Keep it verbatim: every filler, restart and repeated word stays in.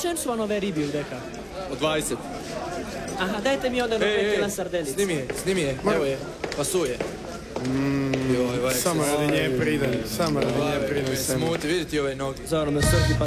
čem su vam ove ribi u deka? Od dvadeset. Aha, dajte mi onda jedno Ej, pet ej, kila sardelica. snimi je, snimi je, evo je, pasuje. Samo radi nje pridem, samo radi nje pridem. Smuti, vidite ove noge. Zavrlo me srki pa